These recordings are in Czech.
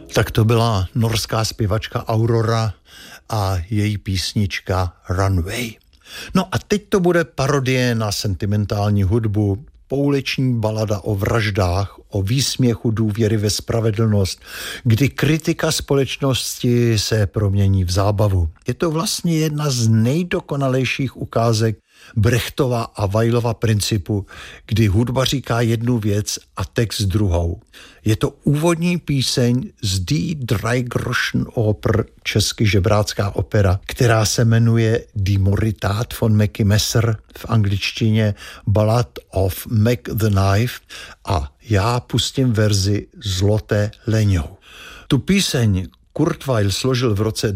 Tak to byla norská zpěvačka Aurora a její písnička Runway. No a teď to bude parodie na sentimentální hudbu, pouliční balada o vraždách, o výsměchu důvěry ve spravedlnost, kdy kritika společnosti se promění v zábavu. Je to vlastně jedna z nejdokonalejších ukázek Brechtova a Weillova principu, kdy hudba říká jednu věc a text druhou. Je to úvodní píseň z Die Dreigroschenoper, česky žebrácká opera, která se jmenuje Die Moritat von Mackie Messer, v angličtině Ballad of Mac the Knife, a já pustím verzi Zloté leňou. Tu píseň Kurt Weill složil v roce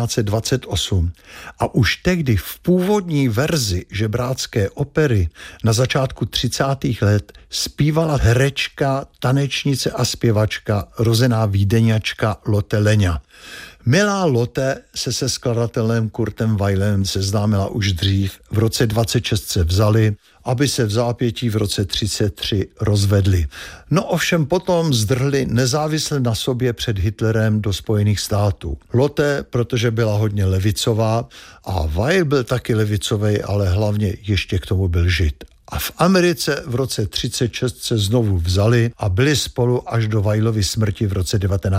1928 a už tehdy v původní verzi žebrácké opery na začátku 30. let zpívala herečka, tanečnice a zpěvačka, rozená Vídeňačka Lotte Lenya. Milá Lotte se skladatelem Kurtem Weillem seznámila už dřív. V roce 26 se vzali, aby se v zápětí v roce 33 rozvedli. No ovšem potom zdrhli nezávisle na sobě před Hitlerem do Spojených států. Lotte, protože byla hodně levicová, a Weill byl taky levicovej, ale hlavně ještě k tomu byl Žid. A v Americe v roce 36 se znovu vzali a byli spolu až do Weillovy smrti v roce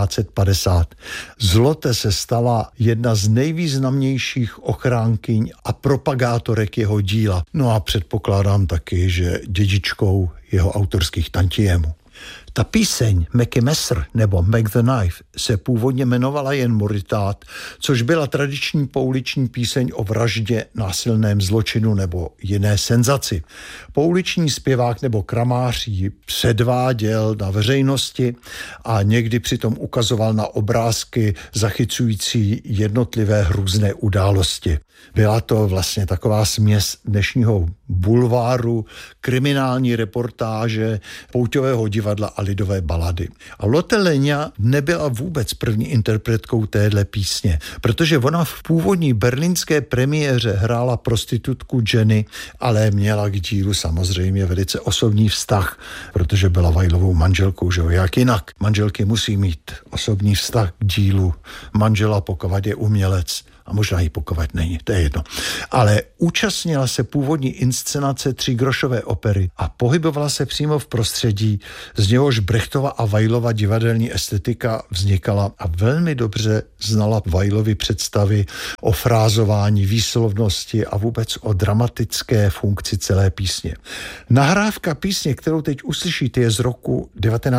1950. Z Lotte se stala jedna z nejvýznamnějších ochránkyň a propagátorek jeho díla. No a předpokládám taky, že dědičkou jeho autorských tantiémů. Ta píseň Mackie Messer nebo Mac the Knife se původně jmenovala jen Moritat, což byla tradiční pouliční píseň o vraždě, násilném zločinu nebo jiné senzaci. Pouliční zpěvák nebo kramář ji předváděl na veřejnosti a někdy přitom ukazoval na obrázky zachycující jednotlivé hrůzné události. Byla to vlastně taková směs dnešního bulváru, kriminální reportáže, pouťového divadla a lidové balady. A Lotte Lenya nebyla vůbec první interpretkou téhle písně, protože ona v původní berlínské premiéře hrála prostitutku Jenny, ale měla k dílu samozřejmě velice osobní vztah, protože byla Weillovou manželkou, že jo, jak jinak. Manželky musí mít osobní vztah k dílu manžela, pokud je umělec. A možná ji pokud není, to je jedno. Ale účastnila se původní inscenace Třígrošové opery a pohybovala se přímo v prostředí, z něhož Brechtova a Weillova divadelní estetika vznikala, a velmi dobře znala Weillovy představy o frázování, výslovnosti a vůbec o dramatické funkci celé písně. Nahrávka písně, kterou teď uslyšíte, je z roku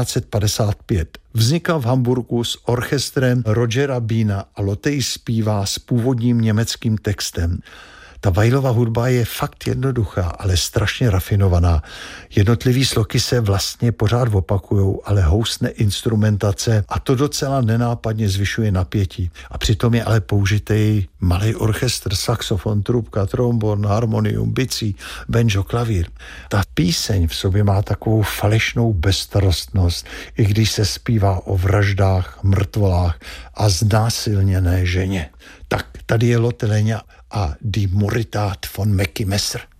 1955. Vznikal v Hamburgu s orchestrem Rogera Beana a Lotte ji zpívá s původním německým textem. Ta Weillova hudba je fakt jednoduchá, ale strašně rafinovaná. Jednotlivý sloky se vlastně pořád opakujou, ale houstne instrumentace a to docela nenápadně zvyšuje napětí. A přitom je ale použitý malý orchestr, saxofon, trubka, trombon, harmonium, bicí, banjo, klavír. Ta píseň v sobě má takovou falešnou bezstarostnost, i když se zpívá o vraždách, mrtvolách a znásilněné ženě. Tak tady je Lotte Lenya a Die Moritat von Mackie Messer.